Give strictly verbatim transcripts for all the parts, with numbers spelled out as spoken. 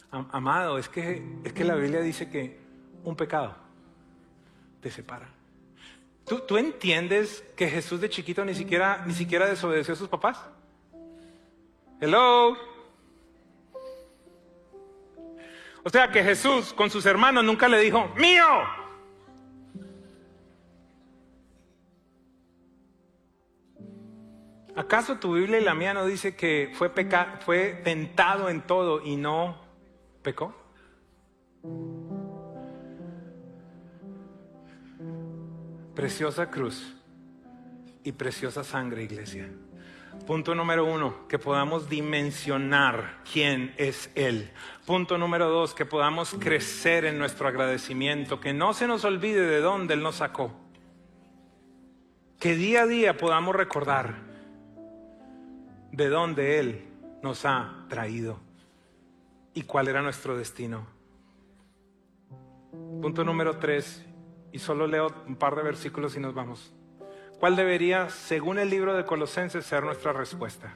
Am- amado, es que, es que la Biblia dice que un pecado te separa. ¿Tú, ¿Tú entiendes que Jesús de chiquito ni siquiera, ni siquiera desobedeció a sus papás? Hello. O sea que Jesús con sus hermanos nunca le dijo, ¡mío! ¿Acaso tu Biblia y la mía no dice que fue, peca- fue tentado en todo y no pecó? Preciosa cruz y preciosa sangre, iglesia. Punto número uno, que podamos dimensionar quién es Él. Punto número dos, que podamos crecer en nuestro agradecimiento, que no se nos olvide de dónde Él nos sacó. Que día a día podamos recordar de dónde Él nos ha traído y cuál era nuestro destino. Punto número tres, y solo leo un par de versículos y nos vamos. ¿Cuál debería, según el libro de Colosenses, ser nuestra respuesta?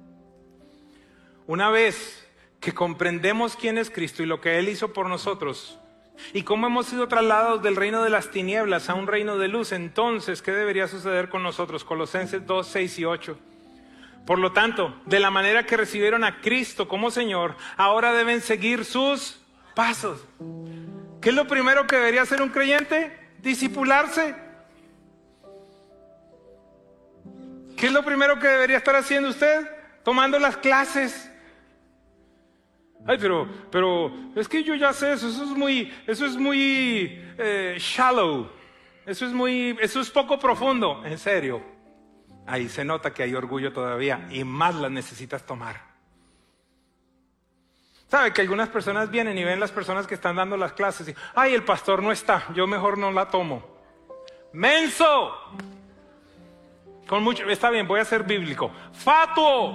Una vez que comprendemos quién es Cristo y lo que Él hizo por nosotros, y cómo hemos sido trasladados del reino de las tinieblas a un reino de luz, entonces, ¿qué debería suceder con nosotros? Colosenses dos, seis y ocho. Por lo tanto, de la manera que recibieron a Cristo como Señor, ahora deben seguir sus pasos. ¿Qué es lo primero que debería hacer un creyente? Discipularse. ¿Qué es lo primero que debería estar haciendo usted? Tomando las clases. Ay, pero, pero, es que yo ya sé eso, eso es muy, eso es muy eh, shallow. Eso es muy, eso es poco profundo. En serio. Ahí se nota que hay orgullo todavía y más las necesitas tomar. ¿Sabe que algunas personas vienen y ven las personas que están dando las clases y, ay, el pastor no está, yo mejor no la tomo? ¡Menso! Con mucho, está bien, voy a ser bíblico. ¡Fatuo!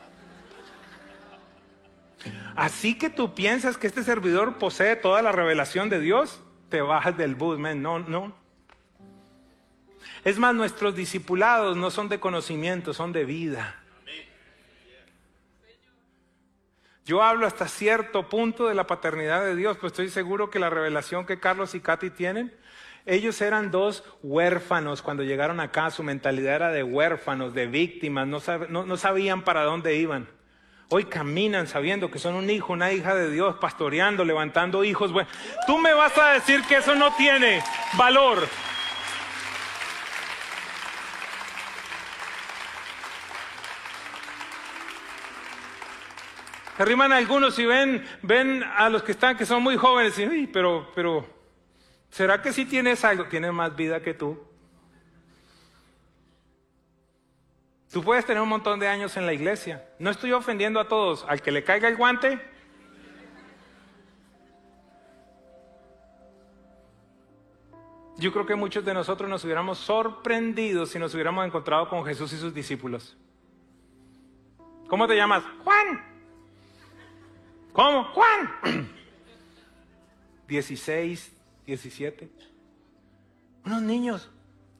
Así que tú piensas que este servidor posee toda la revelación de Dios, te bajas del bus, man. No, no. Es más, nuestros discipulados no son de conocimiento, son de vida. Yo hablo hasta cierto punto de la paternidad de Dios, pues estoy seguro que la revelación que Carlos y Katy tienen, ellos eran dos huérfanos cuando llegaron acá, su mentalidad era de huérfanos, de víctimas, no, sab- no, no sabían para dónde iban. Hoy caminan sabiendo que son un hijo, una hija de Dios, pastoreando, levantando hijos. Bueno, tú me vas a decir que eso no tiene valor. Se arriman algunos y ven, ven a los que están, que son muy jóvenes y, uy, pero, pero, ¿será que sí tienes algo? Tienes más vida que tú. Tú puedes tener un montón de años en la iglesia. No estoy ofendiendo a todos. Al que le caiga el guante. Yo creo que muchos de nosotros nos hubiéramos sorprendido si nos hubiéramos encontrado con Jesús y sus discípulos. ¿Cómo te llamas? Juan. ¿Cómo? Juan. dieciséis, diecisiete. Unos niños.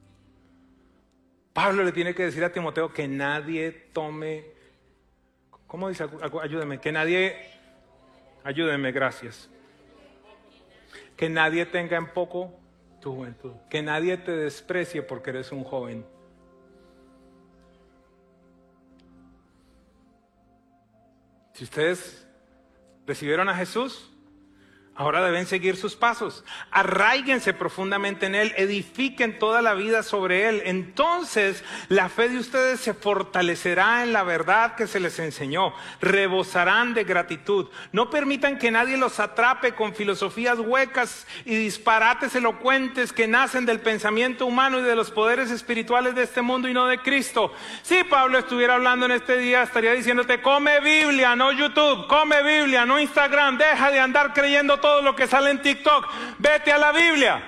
Pablo le tiene que decir a Timoteo que nadie tome, ¿cómo dice? Ayúdeme, que nadie, ayúdeme, gracias. Que nadie tenga en poco tu juventud, que nadie te desprecie porque eres un joven. Si ustedes recibieron a Jesús, ahora deben seguir sus pasos. Arráiguense profundamente en Él, edifiquen toda la vida sobre Él. Entonces la fe de ustedes se fortalecerá en la verdad que se les enseñó. Rebosarán de gratitud. No permitan que nadie los atrape con filosofías huecas y disparates elocuentes que nacen del pensamiento humano y de los poderes espirituales de este mundo y no de Cristo. Si Pablo estuviera hablando en este día, estaría diciéndote, come Biblia, no YouTube, come Biblia, no Instagram, deja de andar creyendo todo todo lo que sale en TikTok, vete a la Biblia.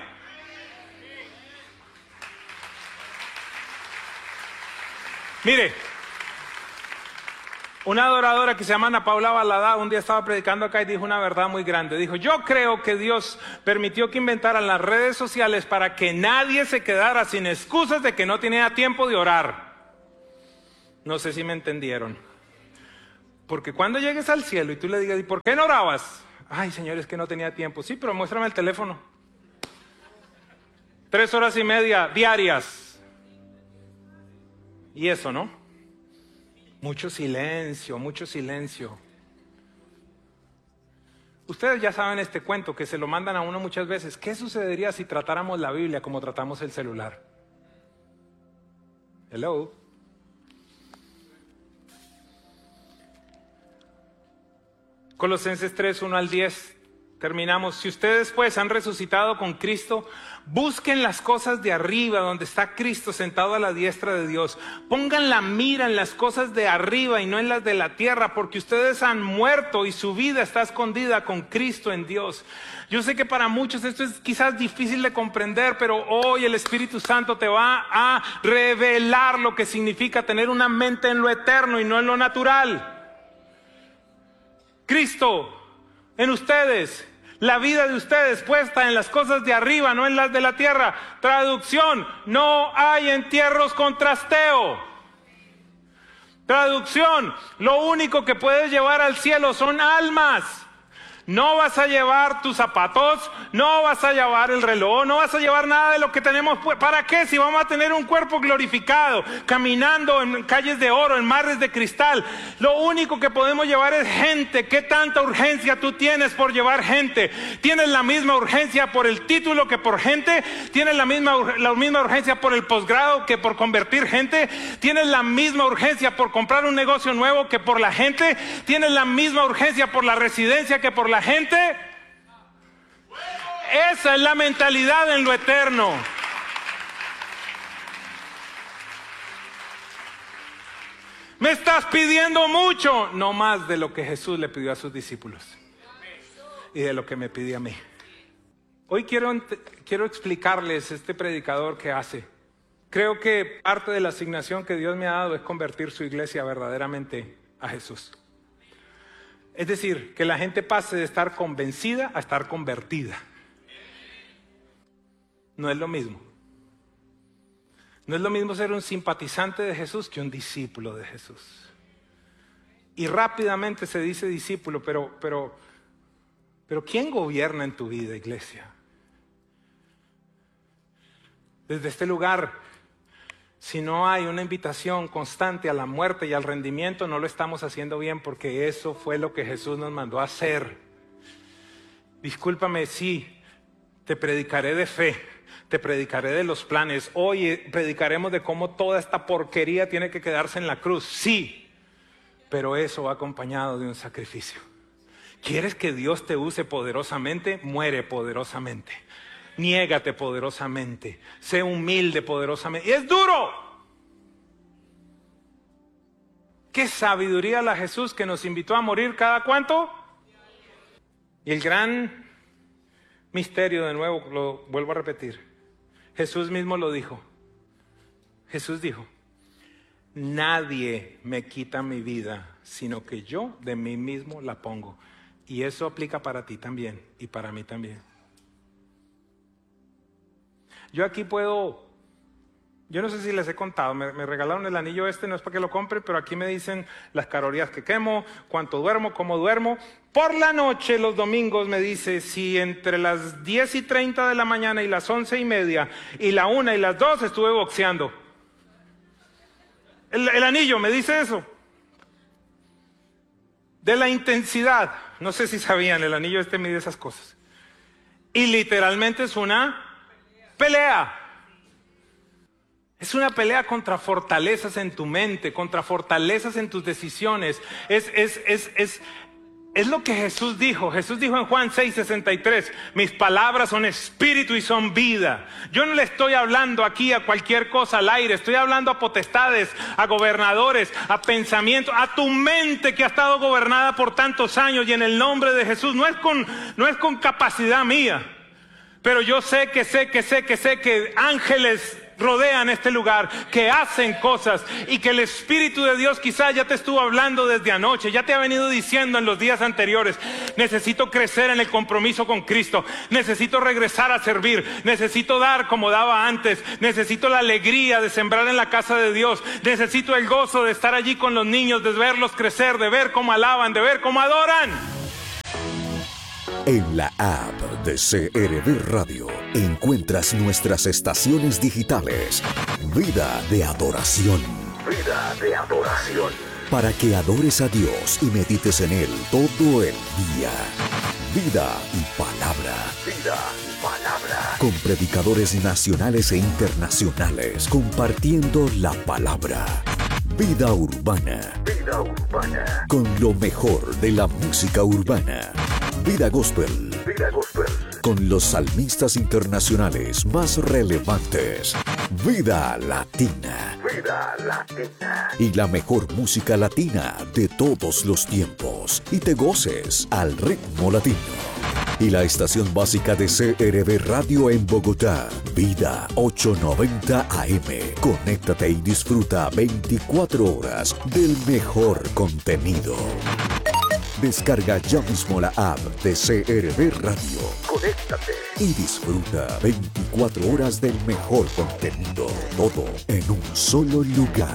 Mire, una adoradora que se llama Ana Paula Balada un día estaba predicando acá y dijo una verdad muy grande. Dijo, yo creo que Dios permitió que inventaran las redes sociales para que nadie se quedara sin excusas de que no tenía tiempo de orar. No sé si me entendieron. Porque cuando llegues al cielo y tú le digas, ¿y por qué no orabas? Ay, Señor, es que no tenía tiempo. Sí, pero muéstrame el teléfono. Tres horas y media diarias. Y eso, ¿no? Mucho silencio, mucho silencio. Ustedes ya saben este cuento que se lo mandan a uno muchas veces. ¿Qué sucedería si tratáramos la Biblia como tratamos el celular? Hello. Colosenses tres, uno al diez. Terminamos. Si ustedes pues han resucitado con Cristo, busquen las cosas de arriba, donde está Cristo sentado a la diestra de Dios. Pongan la mira en las cosas de arriba y no en las de la tierra, porque ustedes han muerto y su vida está escondida con Cristo en Dios. Yo sé que para muchos esto es quizás difícil de comprender, pero hoy el Espíritu Santo te va a revelar lo que significa tener una mente en lo eterno y no en lo natural. Cristo en ustedes, la vida de ustedes puesta en las cosas de arriba, no en las de la tierra. Traducción: no hay entierros con trasteo. Traducción: lo único que puedes llevar al cielo son almas. No vas a llevar tus zapatos, no vas a llevar el reloj, no vas a llevar nada de lo que tenemos. ¿Para qué? Si vamos a tener un cuerpo glorificado, caminando en calles de oro, en mares de cristal. Lo único que podemos llevar es gente. ¿Qué tanta urgencia tú tienes por llevar gente? ¿Tienes la misma urgencia por el título que por gente? ¿Tienes la misma, la misma urgencia por el posgrado que por convertir gente? ¿Tienes la misma urgencia por comprar un negocio nuevo que por la gente? ¿Tienes la misma urgencia por la residencia que por la gente? Esa es la mentalidad en lo eterno. Me estás pidiendo mucho, no más de lo que Jesús le pidió a sus discípulos y de lo que me pidió a mí. Hoy quiero, quiero explicarles este predicador que hace. Creo que parte de la asignación que Dios me ha dado es convertir su iglesia verdaderamente a Jesús. Es decir, que la gente pase de estar convencida a estar convertida. No es lo mismo. No es lo mismo ser un simpatizante de Jesús que un discípulo de Jesús. Y rápidamente se dice discípulo, pero, pero, pero ¿quién gobierna en tu vida, iglesia? Desde este lugar, si no hay una invitación constante a la muerte y al rendimiento, no lo estamos haciendo bien, porque eso fue lo que Jesús nos mandó a hacer. Discúlpame, sí, te predicaré de fe, te predicaré de los planes. Hoy predicaremos de cómo toda esta porquería tiene que quedarse en la cruz, sí, pero eso va acompañado de un sacrificio. ¿Quieres que Dios te use poderosamente? Muere poderosamente. Niégate poderosamente, sé humilde poderosamente. Y es duro. Qué sabiduría la Jesús que nos invitó a morir cada cuánto. Y el gran misterio, de nuevo lo vuelvo a repetir, Jesús mismo lo dijo. Jesús dijo: nadie me quita mi vida, sino que yo de mí mismo la pongo. Y eso aplica para ti también y para mí también. Yo aquí puedo, yo no sé si les he contado, me, me regalaron el anillo este, no es para que lo compre, pero aquí me dicen las calorías que quemo, cuánto duermo, cómo duermo. Por la noche, los domingos, me dice si entre las diez y treinta de la mañana y las once y media y la una y las dos estuve boxeando. El, el anillo me dice eso. De la intensidad, no sé si sabían, el anillo este mide esas cosas. Y literalmente es una pelea. Es una pelea contra fortalezas en tu mente, contra fortalezas en tus decisiones. Es, es, es, es, es lo que Jesús dijo. Jesús dijo en Juan seis sesenta y tres, mis palabras son espíritu y son vida. Yo no le estoy hablando aquí a cualquier cosa al aire, estoy hablando a potestades, a gobernadores, a pensamientos, a tu mente que ha estado gobernada por tantos años, y en el nombre de Jesús, no es con, no es con capacidad mía. Pero yo sé que sé que sé que sé que ángeles rodean este lugar, que hacen cosas, y que el Espíritu de Dios quizás ya te estuvo hablando desde anoche, ya te ha venido diciendo en los días anteriores: necesito crecer en el compromiso con Cristo, necesito regresar a servir, necesito dar como daba antes, necesito la alegría de sembrar en la casa de Dios, necesito el gozo de estar allí con los niños, de verlos crecer, de ver cómo alaban, de ver cómo adoran. En la app de C R V Radio encuentras nuestras estaciones digitales. Vida de adoración. Vida de adoración. Para que adores a Dios y medites en Él todo el día. Vida y palabra. Vida y palabra. Con predicadores nacionales e internacionales compartiendo la palabra. Vida urbana. Vida urbana. Con lo mejor de la música urbana. Vida gospel. Vida gospel. Con los salmistas internacionales más relevantes. Vida latina. Vida latina. Y la mejor música latina de todos los tiempos. Y te goces al ritmo latino. Y la estación básica de C R V Radio en Bogotá, Vida ochocientos noventa A M. Conéctate y disfruta veinticuatro horas del mejor contenido. Descarga ya mismo la app de C R V Radio. Conéctate y disfruta veinticuatro horas del mejor contenido. Todo en un solo lugar.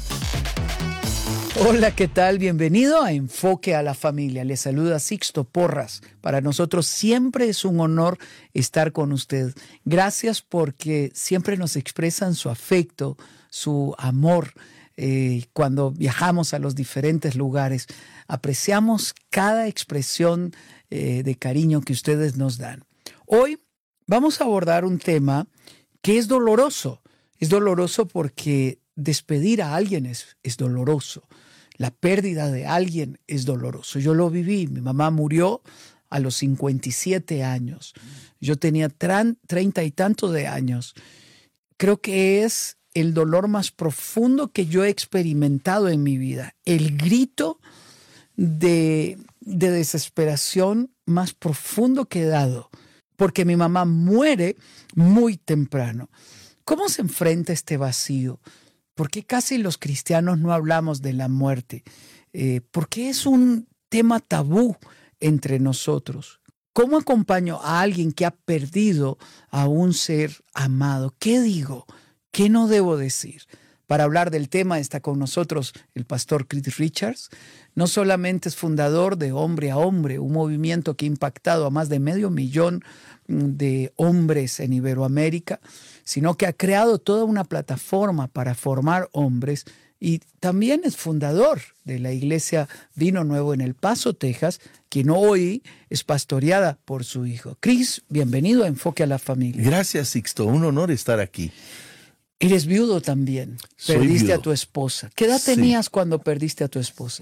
Hola, ¿qué tal? Bienvenido a Enfoque a la Familia. Les saluda Sixto Porras. Para nosotros siempre es un honor estar con usted. Gracias porque siempre nos expresan su afecto, su amor. Eh, cuando viajamos a los diferentes lugares, apreciamos cada expresión eh, de cariño que ustedes nos dan. Hoy vamos a abordar un tema que es doloroso. Es doloroso porque despedir a alguien es, es doloroso. La pérdida de alguien es doloroso. Yo lo viví. Mi mamá murió a los cincuenta y siete años. Yo tenía treinta y tantos de años. Creo que es el dolor más profundo que yo he experimentado en mi vida. El grito de, de desesperación más profundo que he dado. Porque mi mamá muere muy temprano. ¿Cómo se enfrenta este vacío? ¿Por qué casi los cristianos no hablamos de la muerte? Eh, ¿Por qué es un tema tabú entre nosotros? ¿Cómo acompaño a alguien que ha perdido a un ser amado? ¿Qué digo? ¿Qué no debo decir? Para hablar del tema está con nosotros el pastor Chris Richards. No solamente es fundador de Hombre a Hombre, un movimiento que ha impactado a más de medio millón de hombres en Iberoamérica, sino que ha creado toda una plataforma para formar hombres y también es fundador de la iglesia Vino Nuevo en El Paso, Texas, quien hoy es pastoreada por su hijo. Chris, bienvenido a Enfoque a la Familia. Gracias, Sixto. Un honor estar aquí. Eres viudo también. Soy perdiste viudo. a tu esposa. ¿Qué edad Sí. tenías cuando perdiste a tu esposa?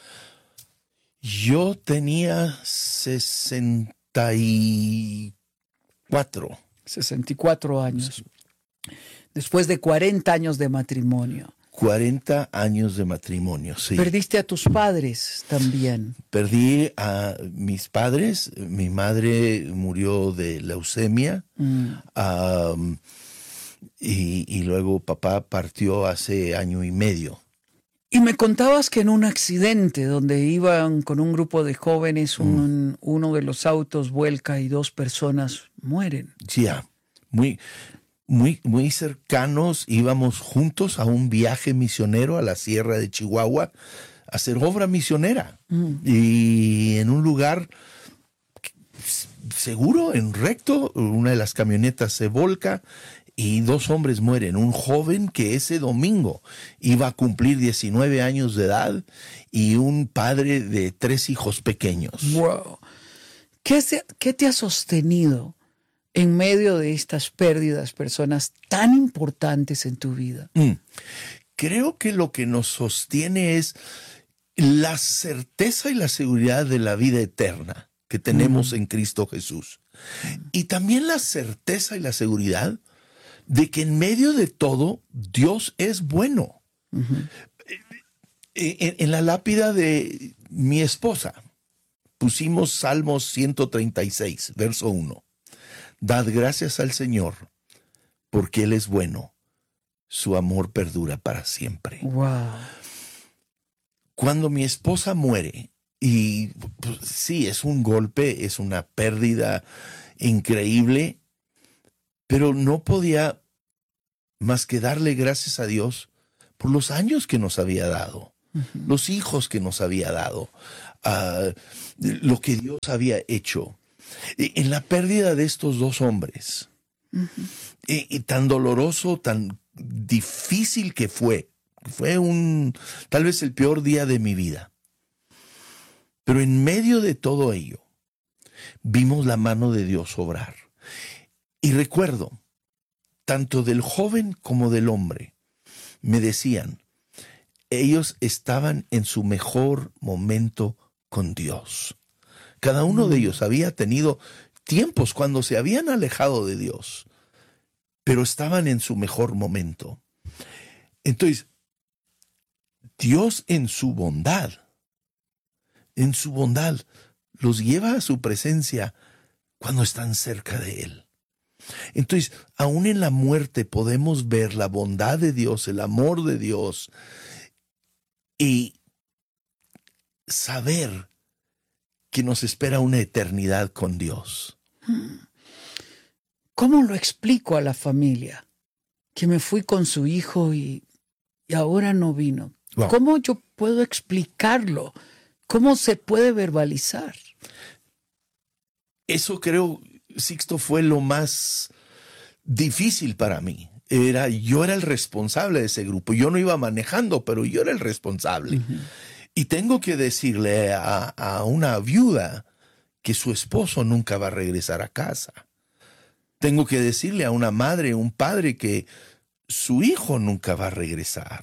Yo tenía sesenta y cuatro. sesenta y cuatro años. Después de cuarenta años de matrimonio. cuarenta años de matrimonio, sí. Perdiste a tus padres también. Perdí a mis padres. Mi madre murió de leucemia. Mm. um, y, y luego papá partió hace año y medio. Y me contabas que en un accidente donde iban con un grupo de jóvenes, un, mm. uno de los autos vuelca y dos personas mueren. Ya, muy, muy, muy cercanos. Íbamos juntos a un viaje misionero a la Sierra de Chihuahua a hacer obra misionera. Mm. Y en un lugar seguro, en recto, una de las camionetas se volca y dos hombres mueren. Un joven que ese domingo iba a cumplir diecinueve años de edad y un padre de tres hijos pequeños. Wow. ¿Qué, se, qué te ha sostenido en medio de estas pérdidas, personas tan importantes en tu vida? Mm. Creo que lo que nos sostiene es la certeza y la seguridad de la vida eterna que tenemos mm. en Cristo Jesús. Mm. Y también la certeza y la seguridad de que en medio de todo Dios es bueno. Uh-huh. En, en la lápida de mi esposa pusimos Salmos ciento treinta y seis, verso uno. Dad gracias al Señor, porque Él es bueno. Su amor perdura para siempre. Wow. Cuando mi esposa muere, y pues, sí, es un golpe, es una pérdida increíble, pero no podía más que darle gracias a Dios por los años que nos había dado, uh-huh. los hijos que nos había dado, uh, lo que Dios había hecho. En la pérdida de estos dos hombres, uh-huh. y, y tan doloroso, tan difícil que fue, fue un, tal vez el peor día de mi vida. Pero en medio de todo ello, vimos la mano de Dios obrar. Y recuerdo, tanto del joven como del hombre, me decían, ellos estaban en su mejor momento con Dios. Cada uno de ellos había tenido tiempos cuando se habían alejado de Dios, pero estaban en su mejor momento. Entonces, Dios en su bondad, en su bondad, los lleva a su presencia cuando están cerca de Él. Entonces, aún en la muerte podemos ver la bondad de Dios, el amor de Dios, y saber que nos espera una eternidad con Dios. ¿Cómo lo explico a la familia? Que me fui con su hijo y, y ahora no vino. Wow. ¿Cómo yo puedo explicarlo? ¿Cómo se puede verbalizar? Eso creo, Sixto, fue lo más difícil para mí. Era, yo era el responsable de ese grupo. Yo no iba manejando, pero yo era el responsable. Uh-huh. Y tengo que decirle a, a una viuda que su esposo nunca va a regresar a casa. Tengo que decirle a una madre, un padre, que su hijo nunca va a regresar.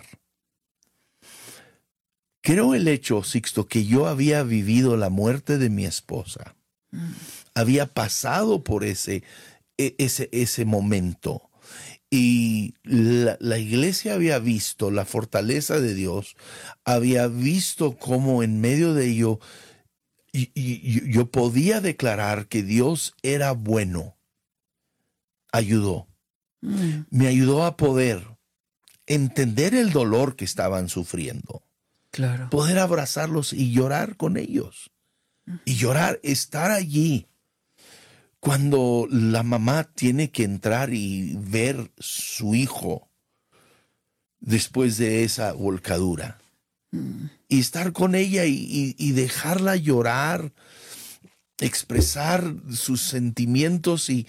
Creo el hecho, Sixto, que yo había vivido la muerte de mi esposa. Mm. Había pasado por ese, ese, ese momento. Y la, la iglesia había visto la fortaleza de Dios, había visto cómo en medio de ello y, y, yo podía declarar que Dios era bueno. Ayudó. Mm. Me ayudó a poder entender el dolor que estaban sufriendo. Claro. Poder abrazarlos y llorar con ellos. Mm. Y llorar, estar allí. Cuando la mamá tiene que entrar y ver su hijo después de esa volcadura. Mm. Y estar con ella y, y, y dejarla llorar, expresar sus sentimientos y,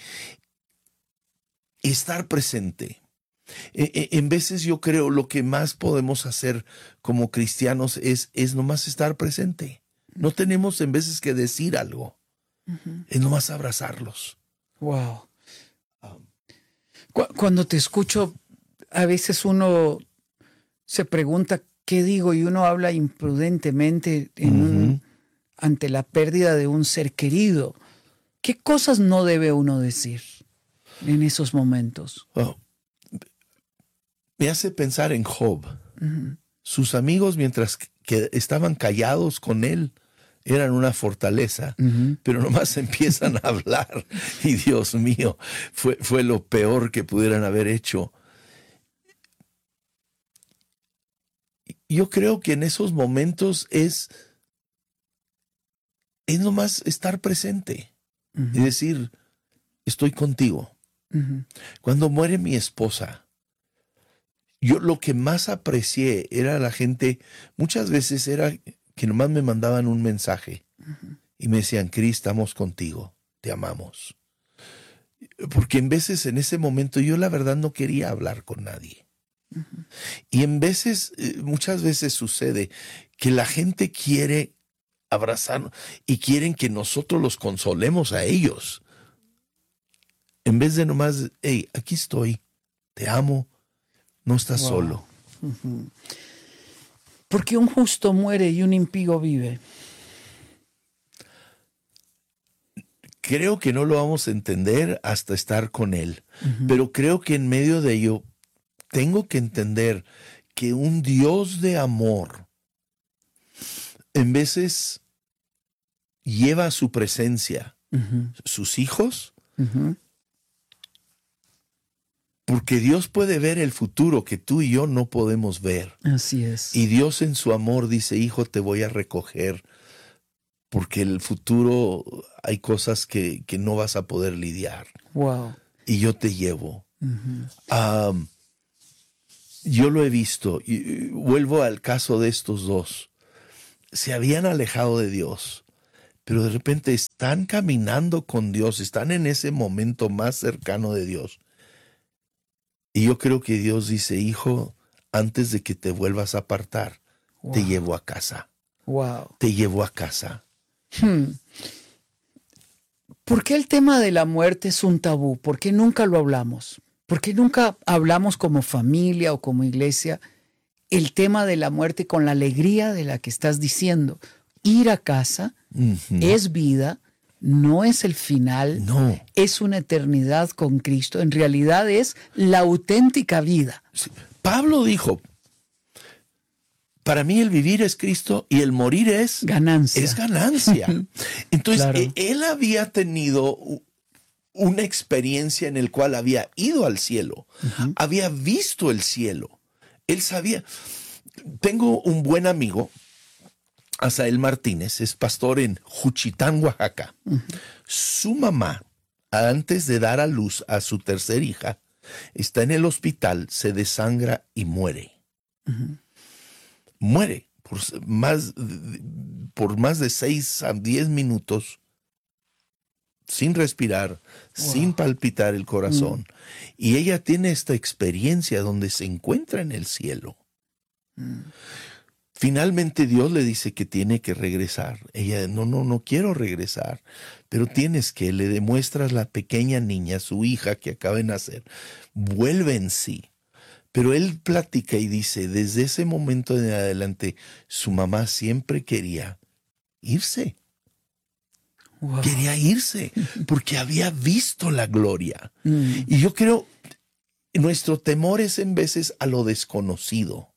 y estar presente. E, en veces yo creo lo que más podemos hacer como cristianos es, es nomás estar presente. No tenemos en veces que decir algo. Uh-huh. Es nomás abrazarlos. Wow. Cuando te escucho, a veces uno se pregunta qué digo y uno habla imprudentemente en uh-huh. un, ante la pérdida de un ser querido. ¿Qué cosas no debe uno decir en esos momentos? Oh, me hace pensar en Job. Uh-huh. Sus amigos, mientras que estaban callados con él, eran una fortaleza, uh-huh. pero nomás empiezan a hablar y Dios mío, fue, fue lo peor que pudieran haber hecho. Yo creo que en esos momentos es, es nomás estar presente uh-huh. y decir, estoy contigo. Uh-huh. Cuando muere mi esposa, yo lo que más aprecié era la gente, muchas veces era que nomás me mandaban un mensaje uh-huh. y me decían, Cris, estamos contigo, te amamos. Porque en veces en ese momento yo la verdad no quería hablar con nadie. Uh-huh. Y en veces, muchas veces sucede que la gente quiere abrazarnos y quieren que nosotros los consolemos a ellos. En vez de nomás, hey, aquí estoy, te amo, no estás wow. solo. Uh-huh. Porque un justo muere y un impío vive. Creo que no lo vamos a entender hasta estar con él. Uh-huh. Pero creo que en medio de ello tengo que entender que un Dios de amor en veces lleva a su presencia uh-huh. sus hijos. Uh-huh. Porque Dios puede ver el futuro que tú y yo no podemos ver. Así es. Y Dios en su amor dice, hijo, te voy a recoger. Porque el futuro hay cosas que, que no vas a poder lidiar. Wow. Y yo te llevo. Uh-huh. Um, yo lo he visto. Y vuelvo al caso de estos dos. Se habían alejado de Dios. pero de repente están caminando con Dios, están en ese momento más cercano de Dios. Y yo creo que Dios dice, hijo, antes de que te vuelvas a apartar, wow, te llevo a casa. Wow. Te llevo a casa. Hmm. ¿Por qué el tema de la muerte es un tabú? ¿Por qué nunca lo hablamos? ¿Por qué nunca hablamos como familia o como iglesia el tema de la muerte con la alegría de la que estás diciendo? Ir a casa uh-huh. es vida, no es el final, no. Es una eternidad con Cristo. En realidad es la auténtica vida. Sí. Pablo dijo, para mí el vivir es Cristo y el morir es ganancia. Es ganancia. Entonces, claro. él había tenido una experiencia en la cual había ido al cielo, uh-huh. había visto el cielo. Él sabía. Tengo un buen amigo, Asael Martínez, es pastor en Juchitán, Oaxaca. Uh-huh. Su mamá, antes de dar a luz a su tercer hija, está en el hospital, se desangra y muere. Uh-huh. Muere por más, por más de seis a diez minutos, sin respirar, wow. sin palpitar el corazón. Mm. Y ella tiene esta experiencia donde se encuentra en el cielo. Mm. Finalmente Dios le dice que tiene que regresar. Ella, no, no, no quiero regresar, pero tienes que, le demuestras la pequeña niña, su hija que acaba de nacer, vuelve en sí. Pero él platica y dice, desde ese momento en adelante, su mamá siempre quería irse. Wow. Quería irse porque había visto la gloria. Mm. Y yo creo, nuestro temor es en veces a lo desconocido.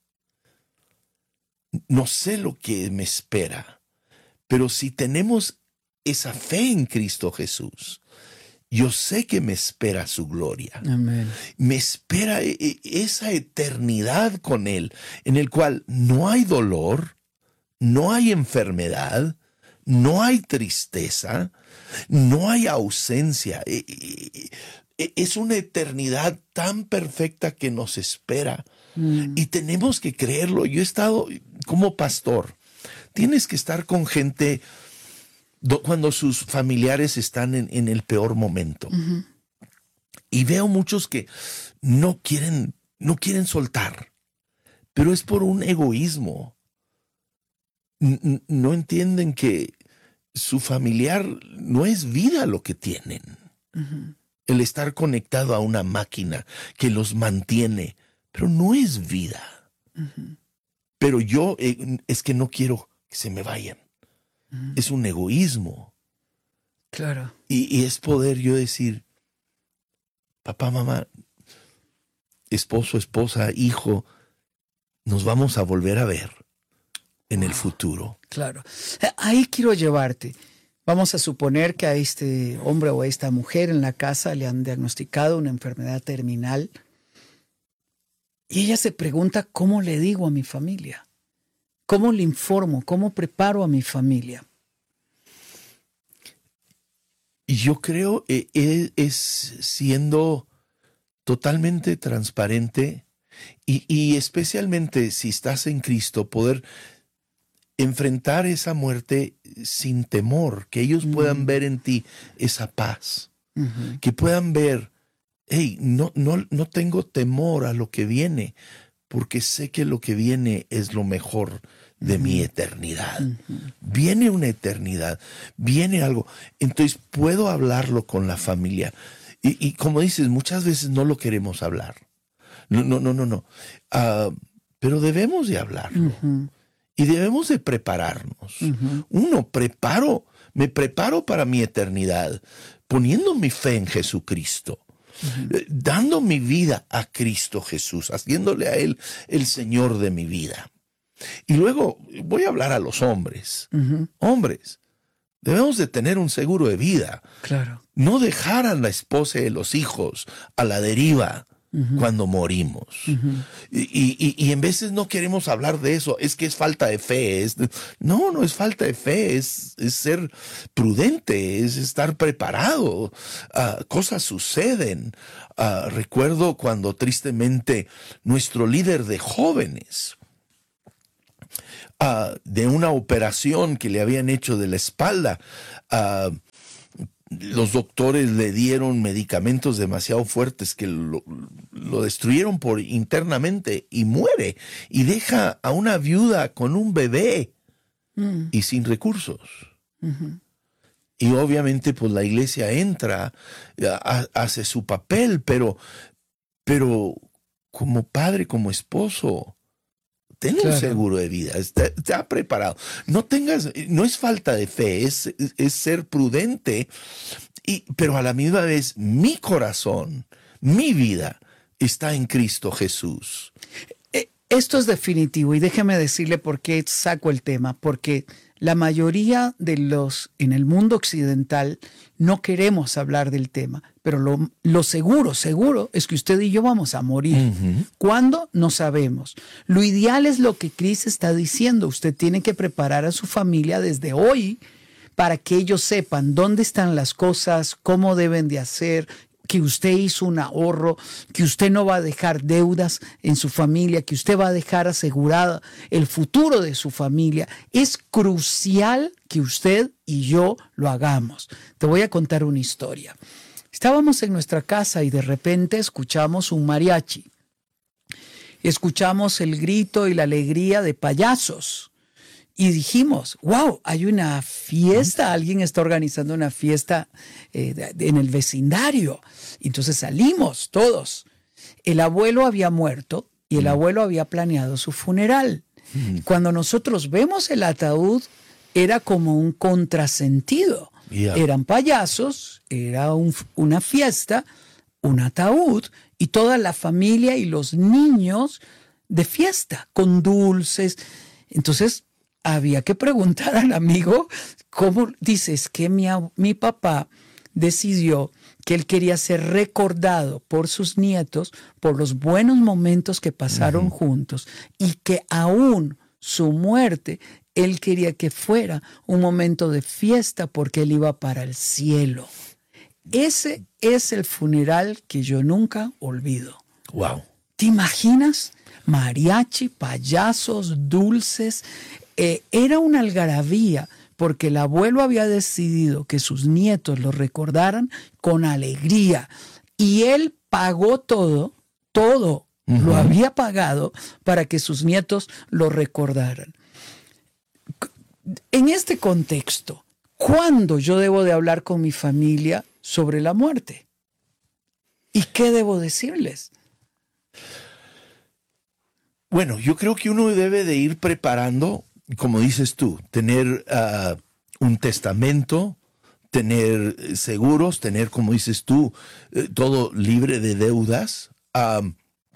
No sé lo que me espera, pero si tenemos esa fe en Cristo Jesús, yo sé que me espera su gloria. Amén. Me espera esa eternidad con Él, en el cual no hay dolor, no hay enfermedad, no hay tristeza, no hay ausencia. Es una eternidad tan perfecta que nos espera. Mm. Y tenemos que creerlo. Yo he estado como pastor. Tienes que estar con gente cuando sus familiares están en, en el peor momento. Uh-huh. Y veo muchos que no quieren, no quieren soltar, pero es por un egoísmo. N- no entienden que su familiar no es vida lo que tienen. Uh-huh. El estar conectado a una máquina que los mantiene, pero no es vida. Uh-huh. Pero yo eh, es que no quiero que se me vayan. Uh-huh. Es un egoísmo. Claro. Y, y es poder yo decir, papá, mamá, esposo, esposa, hijo, nos vamos a volver a ver en wow. el futuro. Claro. Ahí quiero llevarte. Vamos a suponer que a este hombre o a esta mujer en la casa le han diagnosticado una enfermedad terminal. Y ella se pregunta, ¿cómo le digo a mi familia? ¿Cómo le informo? ¿Cómo preparo a mi familia? Yo creo que eh, es siendo totalmente transparente y, y especialmente si estás en Cristo, poder enfrentar esa muerte sin temor, que ellos mm. puedan ver en ti esa paz, uh-huh. que puedan ver, hey, no, no, no tengo temor a lo que viene, porque sé que lo que viene es lo mejor de uh-huh. mi eternidad. Uh-huh. Viene una eternidad, viene algo. Entonces puedo hablarlo con la familia. Y, y como dices, muchas veces no lo queremos hablar. No, no, no, no, no. Uh, pero debemos de hablarlo. Uh-huh. Y debemos de prepararnos. Uh-huh. Uno, preparo, me preparo para mi eternidad, poniendo mi fe en Jesucristo. Uh-huh. Dando mi vida a Cristo Jesús, haciéndole a Él el Señor de mi vida. Y luego voy a hablar a los hombres. Uh-huh. Hombres, debemos de tener un seguro de vida. Claro. No dejar a la esposa y los hijos a la deriva uh-huh. cuando morimos. Uh-huh. Y, y, y en veces no queremos hablar de eso. Es que es falta de fe. Es, no, no es falta de fe. Es, es ser prudente. Es estar preparado. Uh, cosas suceden. Uh, recuerdo cuando tristemente nuestro líder de jóvenes uh, de una operación que le habían hecho de la espalda. Uh, los doctores le dieron medicamentos demasiado fuertes que lo, lo destruyeron por internamente y muere. Y deja a una viuda con un bebé mm. y sin recursos. Uh-huh. Y obviamente pues la iglesia entra, a, hace su papel, pero, pero como padre, como esposo, ten claro. un seguro de vida, está, está preparado. No tengas, no es falta de fe, es, es ser prudente, y, pero a la misma vez mi corazón, mi vida está en Cristo Jesús. Esto es definitivo, y déjeme decirle por qué saco el tema, porque la mayoría de los en el mundo occidental no queremos hablar del tema, pero lo, lo seguro, seguro es que usted y yo vamos a morir. Uh-huh. ¿Cuándo? No sabemos. Lo ideal es lo que Cris está diciendo. Usted tiene que preparar a su familia desde hoy para que ellos sepan dónde están las cosas, cómo deben de hacer, que usted hizo un ahorro, que usted no va a dejar deudas en su familia, que usted va a dejar asegurada el futuro de su familia. Es crucial que usted y yo lo hagamos. Te voy a contar una historia. Estábamos en nuestra casa y de repente escuchamos un mariachi. Escuchamos el grito y la alegría de payasos. Y dijimos, wow, hay una fiesta, alguien está organizando una fiesta eh, de, de, en el vecindario. Entonces salimos todos. El abuelo había muerto y el abuelo había planeado su funeral. Cuando nosotros vemos el ataúd, era como un contrasentido. Yeah. Eran payasos, era un, una fiesta, un ataúd y toda la familia y los niños de fiesta, con dulces. Entonces había que preguntar al amigo, ¿cómo? Dices que mi, mi papá decidió que él quería ser recordado por sus nietos, por los buenos momentos que pasaron uh-huh. juntos, y que aún su muerte, él quería que fuera un momento de fiesta porque él iba para el cielo. Ese es el funeral que yo nunca olvido. Wow. ¿Te imaginas? Mariachi, payasos, dulces. Eh, era una algarabía porque el abuelo había decidido que sus nietos lo recordaran con alegría. Y él pagó todo, todo uh-huh. lo había pagado para que sus nietos lo recordaran. En este contexto, ¿cuándo yo debo de hablar con mi familia sobre la muerte? ¿Y qué debo decirles? Bueno, yo creo que uno debe de ir preparando, como dices tú, tener uh, un testamento, tener seguros, tener, como dices tú, eh, todo libre de deudas, um,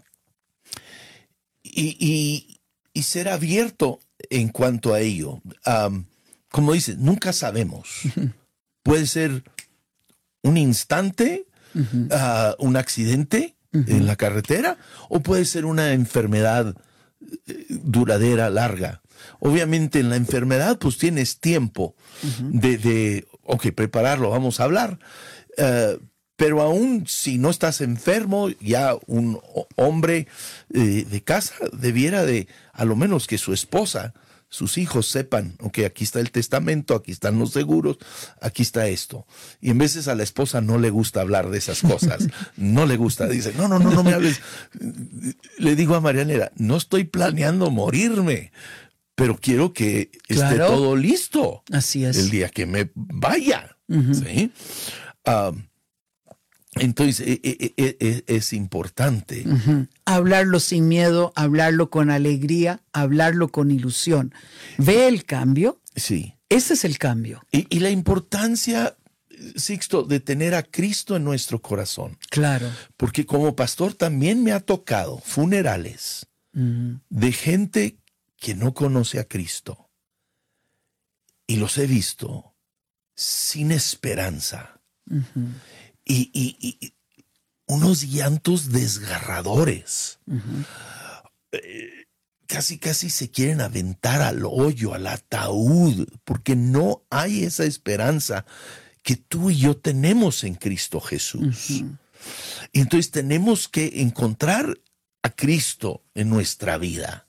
y, y, y ser abierto en cuanto a ello. Um, como dices, nunca sabemos. Uh-huh. Puede ser un instante, uh-huh. uh, un accidente uh-huh. en la carretera, o puede ser una enfermedad eh, duradera, larga. Obviamente en la enfermedad pues tienes tiempo uh-huh. de, de, ok, prepararlo, vamos a hablar. Uh, pero aún si no estás enfermo, ya un hombre eh, de casa debiera de, a lo menos que su esposa, sus hijos sepan, ok, aquí está el testamento, aquí están los seguros, aquí está esto. Y en veces a la esposa no le gusta hablar de esas cosas, no le gusta, dice, no, no, no, no me hables. Le digo a Marianela, no estoy planeando morirme, pero quiero que esté claro. todo listo. Así es. El día que me vaya. Uh-huh. ¿Sí? Um, entonces, e, e, e, es importante. Uh-huh. Hablarlo sin miedo, hablarlo con alegría, hablarlo con ilusión. ¿Ve el cambio? Sí. Ese es el cambio. Y, y la importancia, Sixto, de tener a Cristo en nuestro corazón. Claro. Porque como pastor también me ha tocado funerales uh-huh. de gente que no conoce a Cristo. Y los he visto sin esperanza. Uh-huh. Y, y, y unos llantos desgarradores. Uh-huh. Eh, casi, casi se quieren aventar al hoyo, al ataúd, porque no hay esa esperanza que tú y yo tenemos en Cristo Jesús. Uh-huh. Y entonces tenemos que encontrar a Cristo en nuestra vida.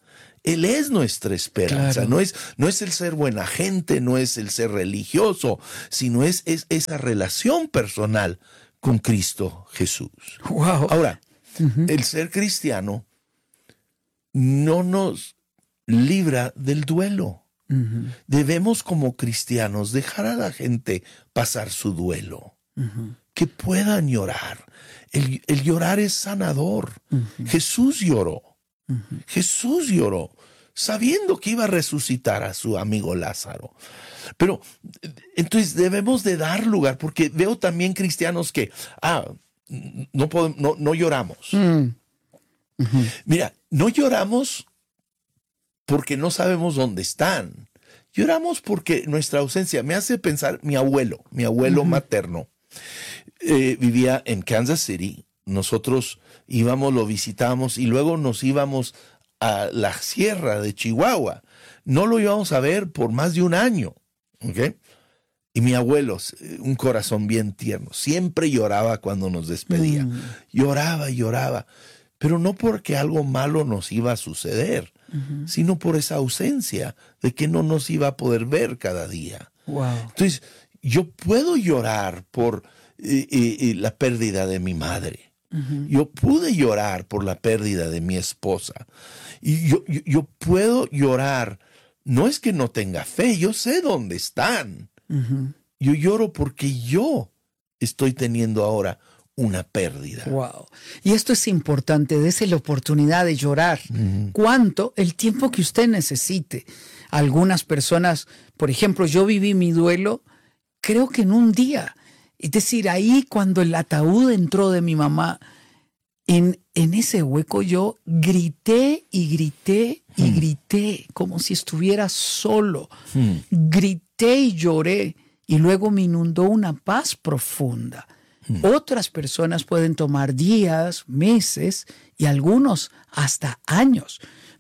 Él es nuestra esperanza. Claro. No es, no es el ser buena gente, no es el ser religioso, sino es, es esa relación personal con Cristo Jesús. Wow. Ahora, uh-huh. el ser cristiano no nos libra del duelo. Uh-huh. Debemos como cristianos dejar a la gente pasar su duelo, uh-huh. que puedan llorar. El, el llorar es sanador. Uh-huh. Jesús lloró. Uh-huh. Jesús lloró sabiendo que iba a resucitar a su amigo Lázaro. Pero entonces debemos de dar lugar, porque veo también cristianos que ah, no, podemos, no, no lloramos. Uh-huh. Uh-huh. Mira, no lloramos porque no sabemos dónde están. Lloramos porque nuestra ausencia me hace pensar mi abuelo, mi abuelo uh-huh. materno. Eh, vivía en Kansas City. Nosotros íbamos, lo visitábamos y luego nos íbamos a la sierra de Chihuahua. No lo íbamos a ver por más de un año. ¿Okay? Y mi abuelo, un corazón bien tierno, siempre lloraba cuando nos despedía. Mm. Lloraba y lloraba. Pero no porque algo malo nos iba a suceder, uh-huh. sino por esa ausencia de que no nos iba a poder ver cada día. Wow. Entonces, yo puedo llorar por eh, eh, la pérdida de mi madre. Uh-huh. Yo pude llorar por la pérdida de mi esposa. Y yo, yo, yo puedo llorar, no es que no tenga fe, yo sé dónde están. Uh-huh. Yo lloro porque yo estoy teniendo ahora una pérdida. Wow. Y esto es importante, dese la oportunidad de llorar. Uh-huh. ¿Cuánto? El tiempo que usted necesite. Algunas personas, por ejemplo, yo viví mi duelo, creo que en un día. Es decir, ahí cuando el ataúd entró de mi mamá, en, en ese hueco yo grité y grité y uh-huh. grité, como si estuviera solo. Uh-huh. Grité y lloré, y luego me inundó una paz profunda. Otras personas pueden tomar días, meses y algunos hasta años.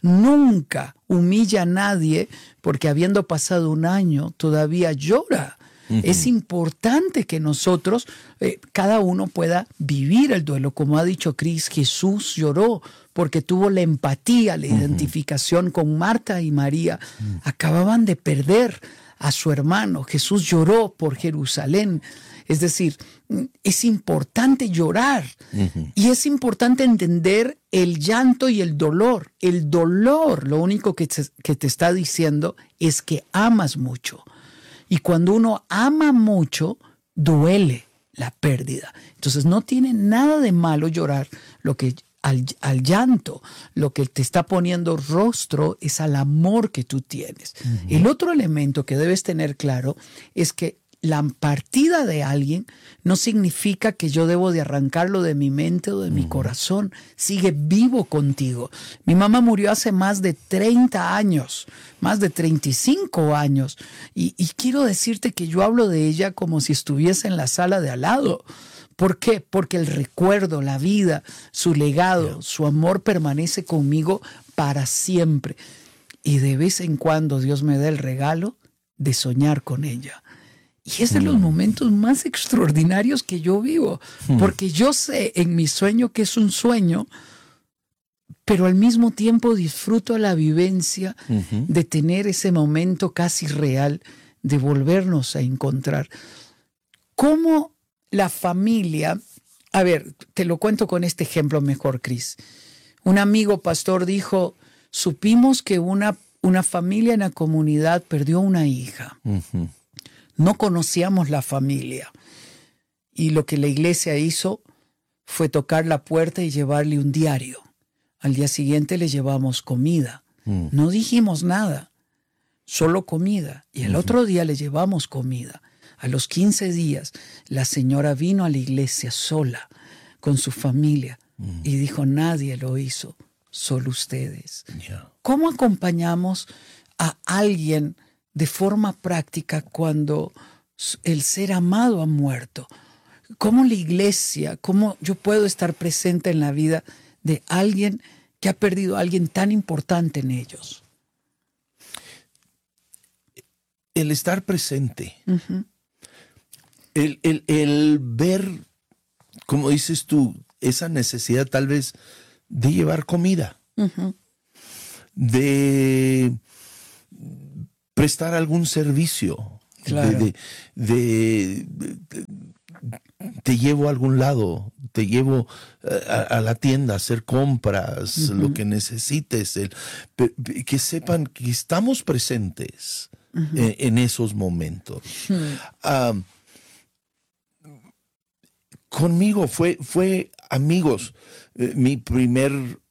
Nunca humilla a nadie porque habiendo pasado un año todavía llora. Uh-huh. Es importante que nosotros, eh, cada uno pueda vivir el duelo. Como ha dicho Cris, Jesús lloró porque tuvo la empatía, la uh-huh. identificación con Marta y María. Uh-huh. Acababan de perder a su hermano. Jesús lloró por Jerusalén. Es decir, es importante llorar uh-huh. y es importante entender el llanto y el dolor. El dolor, lo único que te, que te está diciendo es que amas mucho. Y cuando uno ama mucho, duele la pérdida. Entonces no tiene nada de malo llorar. Lo que al, al llanto, lo que te está poniendo rostro es al amor que tú tienes. Uh-huh. El otro elemento que debes tener claro es que la partida de alguien no significa que yo debo de arrancarlo de mi mente o de mi uh-huh. corazón. Sigue vivo contigo. Mi mamá murió hace más de treinta años, más de treinta y cinco años. Y, y quiero decirte que yo hablo de ella como si estuviese en la sala de al lado. ¿Por qué? Porque el recuerdo, la vida, su legado, yeah. su amor permanece conmigo para siempre. Y de vez en cuando Dios me da el regalo de soñar con ella. Y es de los momentos más extraordinarios que yo vivo, porque yo sé en mi sueño que es un sueño, pero al mismo tiempo disfruto la vivencia uh-huh. de tener ese momento casi real de volvernos a encontrar. ¿Cómo la familia? A ver, te lo cuento con este ejemplo mejor, Cris. Un amigo pastor dijo, supimos que una, una familia en la comunidad perdió una hija. Uh-huh. No conocíamos la familia y lo que la iglesia hizo fue tocar la puerta y llevarle un diario. Al día siguiente le llevamos comida. Mm. No dijimos nada, solo comida. Y el uh-huh. otro día le llevamos comida. A los quince días la señora vino a la iglesia sola con su familia mm. y dijo, nadie lo hizo, solo ustedes. Yeah. ¿Cómo acompañamos a alguien de forma práctica cuando el ser amado ha muerto? ¿Cómo la iglesia, cómo yo puedo estar presente en la vida de alguien que ha perdido a alguien tan importante en ellos? El estar presente, uh-huh. el, el, el ver, como dices tú, esa necesidad tal vez de llevar comida. Uh-huh. de prestar algún servicio, Claro. de, de, de, de- te llevo a algún lado, te llevo a, a la tienda a hacer compras, Ujú. lo que necesites, el- pe- pe- que sepan que estamos presentes en, en esos momentos. Hmm. Ah, conmigo fue, fue amigos, eh, mi primer...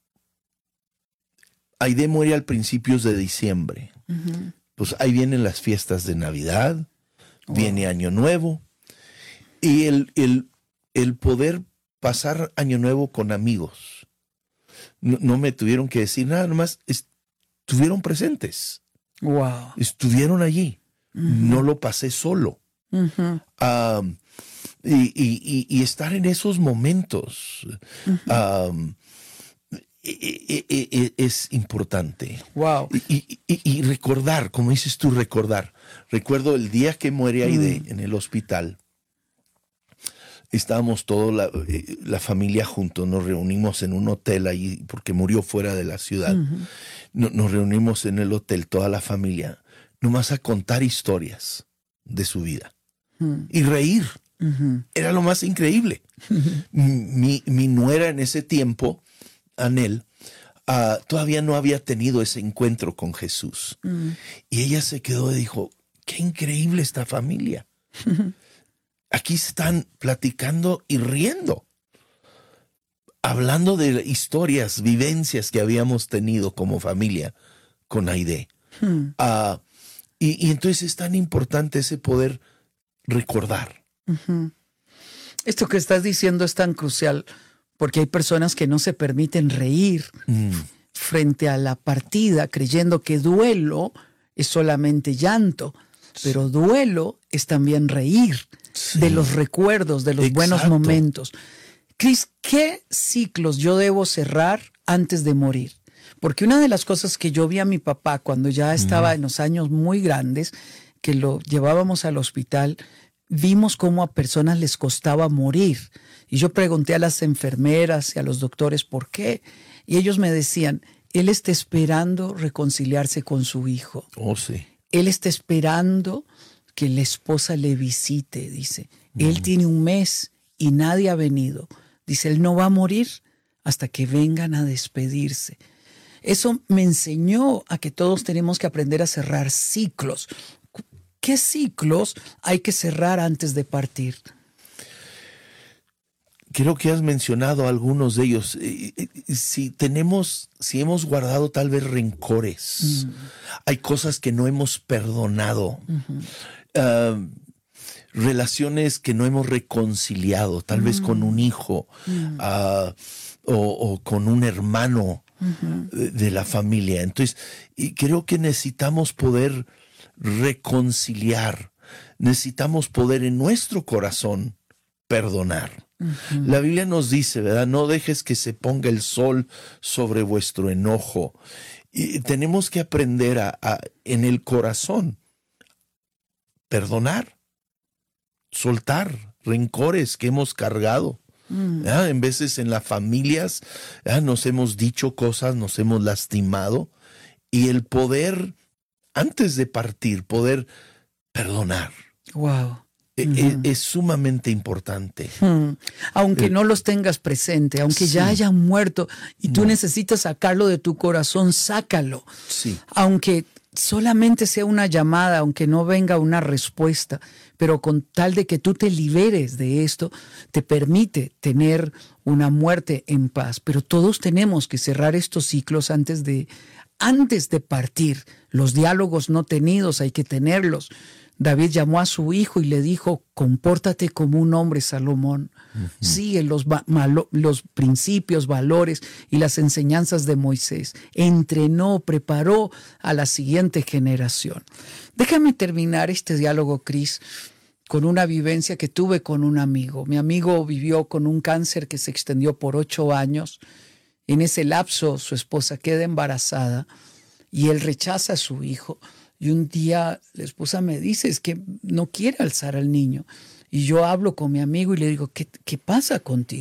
Aide muere al principios de diciembre. Ujú. Pues ahí vienen las fiestas de Navidad, Wow. viene Año Nuevo, y el, el, el poder pasar Año Nuevo con amigos. No, no me tuvieron que decir nada, nomás estuvieron presentes, Wow. estuvieron allí. Ujú. No lo pasé solo. Ujú. Um, y, y- y- y estar en esos momentos um, e- e- e- e- es importante. Wow. Y, y- y- y recordar, como dices tú, recordar. Recuerdo el día que muere Aide Mm. en el hospital. Estábamos toda la, eh, la familia juntos, nos reunimos en un hotel ahí porque murió fuera de la ciudad. Ujú. No- nos reunimos en el hotel, toda la familia, nomás a contar historias de su vida Ujú. y reír. Ujú. Era lo más increíble. Mi, mi nuera en ese tiempo, Anel, ah, todavía no había tenido ese encuentro con Jesús. Mm. Y ella se quedó y dijo, qué increíble esta familia. Aquí están platicando y riendo, hablando de historias, vivencias que habíamos tenido como familia con Aide. Hmm. Ah, y, y entonces es tan importante ese poder recordar. Ujú. Esto que estás diciendo es tan crucial porque hay personas que no se permiten reír Mm, frente a la partida creyendo que duelo es solamente llanto, pero duelo es también reír sí. de los recuerdos, de los buenos Exacto. momentos. Cris, ¿qué ciclos yo debo cerrar antes de morir? Porque una de las cosas que yo vi a mi papá cuando ya estaba en los años muy grandes, que lo llevábamos al hospital, vimos cómo a personas les costaba morir. Y yo pregunté a las enfermeras y a los doctores por qué. Y ellos me decían, él está esperando reconciliarse con su hijo. Oh, sí. Él está esperando que la esposa le visite, dice. Él tiene un mes y nadie ha venido. Dice, él no va a morir hasta que vengan a despedirse. Eso me enseñó a que todos tenemos que aprender a cerrar ciclos. ¿Qué ciclos hay que cerrar antes de partir? Creo que has mencionado algunos de ellos. Eh, eh, Si tenemos, si hemos guardado tal vez rencores, hay cosas que no hemos perdonado, ah, relaciones que no hemos reconciliado, tal vez con un hijo ah, o, o con un hermano de, de la familia. Entonces, y creo que necesitamos poder reconciliar, necesitamos poder en nuestro corazón perdonar. La Biblia nos dice, ¿verdad? No dejes que se ponga el sol sobre vuestro enojo. Y tenemos que aprender a, a en el corazón perdonar, soltar rencores que hemos cargado. ¿Verdad? En veces en las familias, ¿verdad? Nos hemos dicho cosas, nos hemos lastimado, y el poder, antes de partir, poder perdonar. Wow. E- e- Es sumamente importante. Hmm. Aunque Eh, no los tengas presente, aunque ya sí. hayan muerto y tú necesitas sacarlo de tu corazón, sácalo. Sí. Aunque solamente sea una llamada, aunque no venga una respuesta, pero con tal de que tú te liberes de esto, te permite tener una muerte en paz. Pero todos tenemos que cerrar estos ciclos antes de, antes de partir. Los diálogos no tenidos hay que tenerlos. David llamó a su hijo y le dijo, compórtate como un hombre, Salomón. Uh-huh. Sigue los, va- malo, los principios, valores y las enseñanzas de Moisés. Entrenó, preparó a la siguiente generación. Déjame terminar este diálogo, Cris, con una vivencia que tuve con un amigo. Mi amigo vivió con un cáncer que se extendió por ocho años. En ese lapso, su esposa queda embarazada y él rechaza a su hijo. Y un día la esposa me dice, es que no quiere alzar al niño. Y yo hablo con mi amigo y le digo, ¿qué, qué pasa contigo?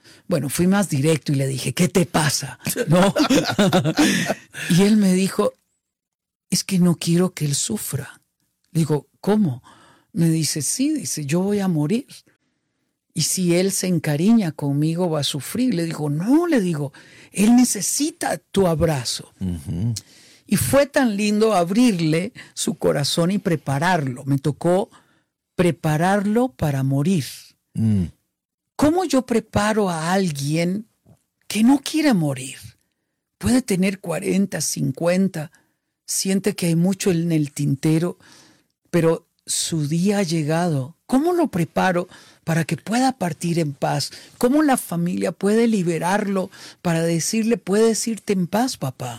Bueno, fui más directo y le dije, ¿qué te pasa? ¿No? Y él me dijo, es que no quiero que él sufra. Le digo, ¿cómo? Me dice, sí, dice, yo voy a morir. Y si él se encariña conmigo, va a sufrir. Le digo, no, le digo, él necesita tu abrazo. Uh-huh. Y fue tan lindo abrirle su corazón y prepararlo. Me tocó prepararlo para morir. Mm. ¿Cómo yo preparo a alguien que no quiere morir? Puede tener cuarenta, cincuenta, siente que hay mucho en el tintero, pero su día ha llegado. ¿Cómo lo preparo para que pueda partir en paz? ¿Cómo la familia puede liberarlo para decirle, puedes irte en paz, papá?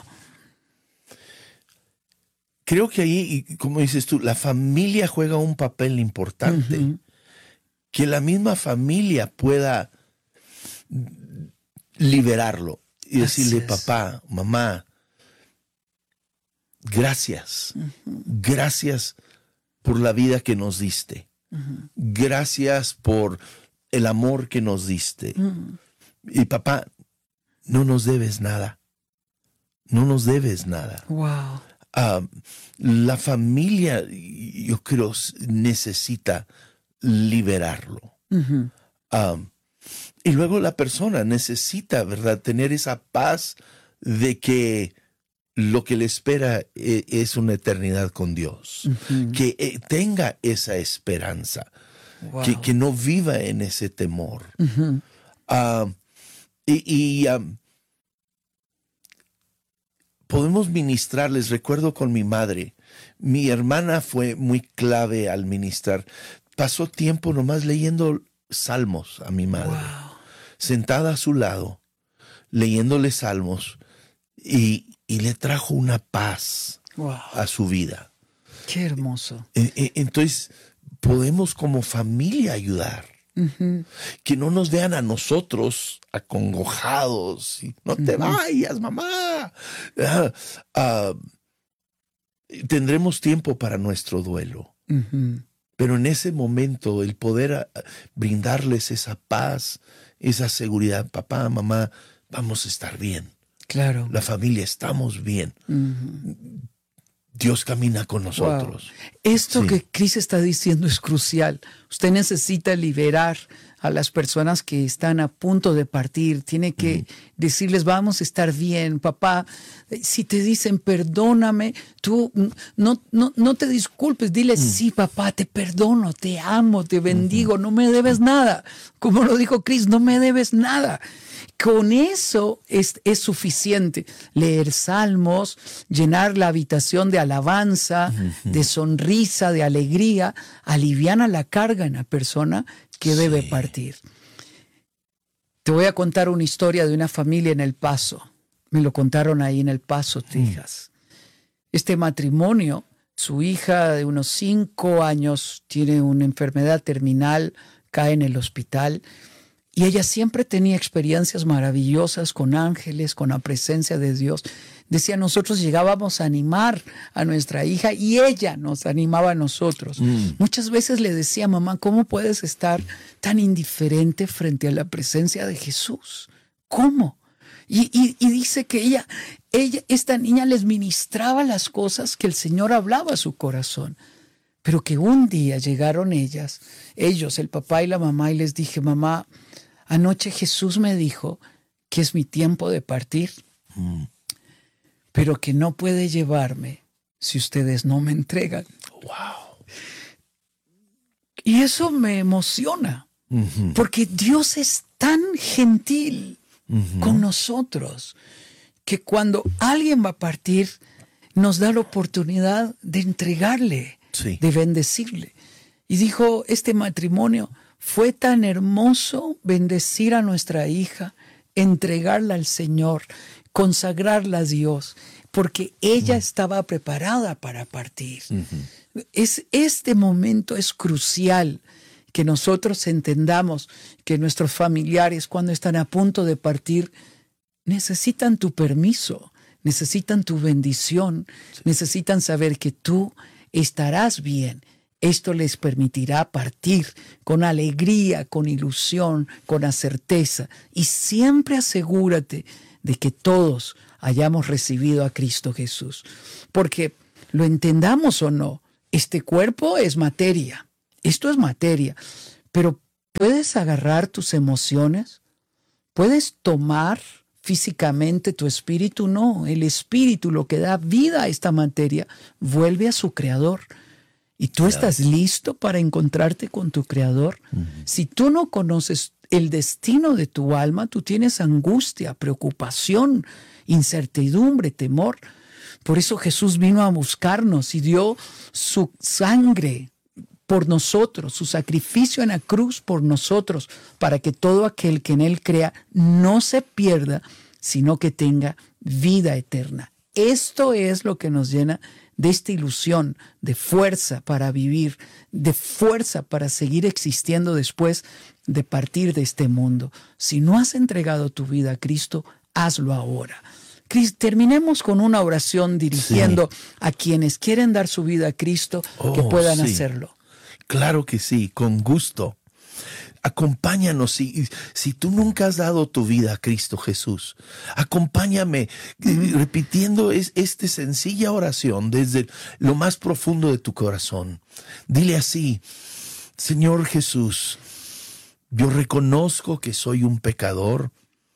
Creo que ahí, como dices tú, la familia juega un papel importante. Uh-huh. Que la misma familia pueda liberarlo y decirle, papá, mamá, gracias. Uh-huh. Gracias por la vida que nos diste. Uh-huh. Gracias por el amor que nos diste. Uh-huh. Y papá, no nos debes nada. No nos debes nada. Wow. Uh, la familia, yo creo, necesita liberarlo. Uh-huh. Um, y luego la persona necesita, ¿verdad?, tener esa paz de que lo que le espera es, es una eternidad con Dios. Uh-huh. Que eh, tenga esa esperanza. Wow. Que, que no viva en ese temor. Uh-huh. Uh, y... y um, podemos ministrarles. Recuerdo con mi madre, mi hermana fue muy clave al ministrar. Pasó tiempo nomás leyendo salmos a mi madre, wow. sentada a su lado, leyéndole salmos, y, y le trajo una paz wow. a su vida. Qué hermoso. Entonces, podemos como familia ayudar. Uh-huh. Que no nos vean a nosotros acongojados. Y, no te uh-huh. vayas, mamá. Uh, uh, tendremos tiempo para nuestro duelo. Uh-huh. Pero en ese momento, el poder uh, brindarles esa paz, esa seguridad. Papá, mamá, vamos a estar bien. Claro. La familia, estamos bien. Uh-huh. Dios camina con nosotros. Wow. Esto sí. que Cris está diciendo es crucial. Usted necesita liberar a las personas que están a punto de partir. Tiene que mm. decirles, vamos a estar bien, papá. Si te dicen, perdóname, tú no, no, no te disculpes. Dile, mm. sí, papá, te perdono, te amo, te bendigo, mm-hmm. no me debes nada. Como lo dijo Cris, no me debes nada. Con eso es, es suficiente. Leer salmos, llenar la habitación de alabanza, uh-huh. de sonrisa, de alegría, aliviana la carga en la persona que sí. debe partir. Te voy a contar una historia de una familia en El Paso. Me lo contaron ahí en El Paso, Texas. Uh-huh. Este matrimonio, su hija de unos cinco años tiene una enfermedad terminal, cae en el hospital. Y ella siempre tenía experiencias maravillosas con ángeles, con la presencia de Dios. Decía, nosotros llegábamos a animar a nuestra hija y ella nos animaba a nosotros. Mm. Muchas veces le decía, mamá, ¿cómo puedes estar tan indiferente frente a la presencia de Jesús? ¿Cómo? Y, y, y dice que ella, ella, esta niña les ministraba las cosas que el Señor hablaba a su corazón. Pero que un día llegaron ellas, ellos, el papá y la mamá, y les dije, mamá, anoche Jesús me dijo que es mi tiempo de partir, mm. pero que no puede llevarme si ustedes no me entregan. Wow. Y eso me emociona, uh-huh. porque Dios es tan gentil uh-huh. con nosotros, que cuando alguien va a partir, nos da la oportunidad de entregarle, sí. de bendecirle. Y dijo, este matrimonio, fue tan hermoso bendecir a nuestra hija, entregarla al Señor, consagrarla a Dios, porque ella uh-huh. estaba preparada para partir. Uh-huh. Es, este momento es crucial, que nosotros entendamos que nuestros familiares, cuando están a punto de partir, necesitan tu permiso, necesitan tu bendición, sí. necesitan saber que tú estarás bien Esto les permitirá partir con alegría, con ilusión, con la certeza. Y siempre asegúrate de que todos hayamos recibido a Cristo Jesús. Porque lo entendamos o no, este cuerpo es materia. Esto es materia. Pero ¿puedes agarrar tus emociones? ¿Puedes tomar físicamente tu espíritu? No, el espíritu, lo que da vida a esta materia, vuelve a su creador. ¿Y tú estás listo para encontrarte con tu creador? Uh-huh. Si tú no conoces el destino de tu alma, tú tienes angustia, preocupación, incertidumbre, temor. Por eso Jesús vino a buscarnos y dio su sangre por nosotros, su sacrificio en la cruz por nosotros, para que todo aquel que en Él crea no se pierda, sino que tenga vida eterna. Esto es lo que nos llena de esta ilusión, de fuerza para vivir, de fuerza para seguir existiendo después de partir de este mundo. Si no has entregado tu vida a Cristo, hazlo ahora. Cris, terminemos con una oración dirigiendo sí. a quienes quieren dar su vida a Cristo, oh, que puedan sí. hacerlo. Claro que sí, con gusto. Acompáñanos, si, si tú nunca has dado tu vida a Cristo Jesús, acompáñame mm. repitiendo es, esta sencilla oración desde lo más profundo de tu corazón. Dile así: Señor Jesús, yo reconozco que soy un pecador,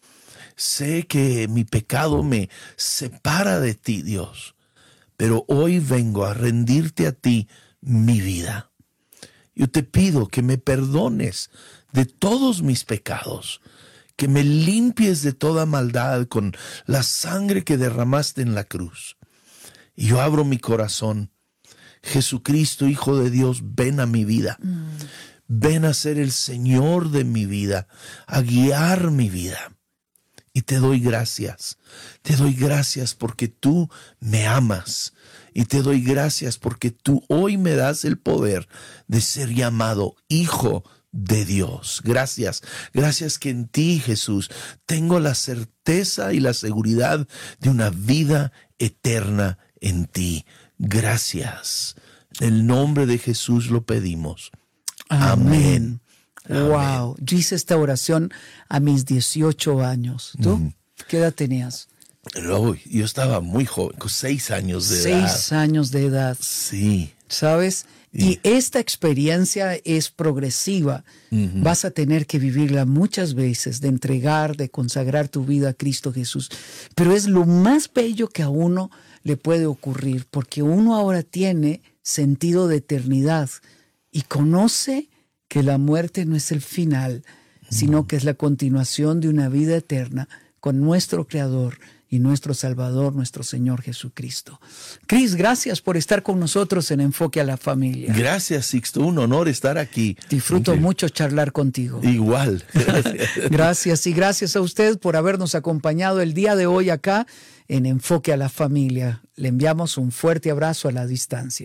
sé que mi pecado me separa de ti, Dios, pero hoy vengo a rendirte a ti mi vida. Yo te pido que me perdones de todos mis pecados, que me limpies de toda maldad con la sangre que derramaste en la cruz. Y yo abro mi corazón. Jesucristo, Hijo de Dios, ven a mi vida. Mm. Ven a ser el Señor de mi vida, a guiar mi vida. Y te doy gracias. Te doy gracias porque tú me amas. Y te doy gracias porque tú hoy me das el poder de ser llamado Hijo de Dios. Gracias. Gracias que en ti, Jesús, tengo la certeza y la seguridad de una vida eterna en ti. Gracias. En el nombre de Jesús lo pedimos. Amén. Amén. Wow. Yo hice esta oración a mis dieciocho años. ¿Tú? Mm. ¿Qué edad tenías? No, yo estaba muy joven, con seis años de seis edad. Seis años de edad. Sí. ¿Sabes? Y, y esta experiencia es progresiva. Uh-huh. Vas a tener que vivirla muchas veces, de entregar, de consagrar tu vida a Cristo Jesús. Pero es lo más bello que a uno le puede ocurrir, porque uno ahora tiene sentido de eternidad y conoce que la muerte no es el final, uh-huh. sino que es la continuación de una vida eterna con nuestro Creador y nuestro Salvador, nuestro Señor Jesucristo. Cris, gracias por estar con nosotros en Enfoque a la Familia. Gracias, Sixto. Un honor estar aquí. Disfruto okay. mucho charlar contigo. Igual. Gracias. Gracias y gracias a usted por habernos acompañado el día de hoy acá en Enfoque a la Familia. Le enviamos un fuerte abrazo a la distancia.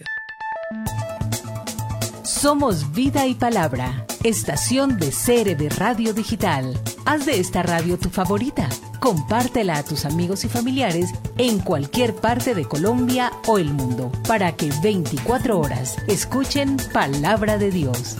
Somos Vida y Palabra, estación de C R V Radio Digital. Haz de esta radio tu favorita. Compártela a tus amigos y familiares en cualquier parte de Colombia o el mundo, para que veinticuatro horas escuchen Palabra de Dios.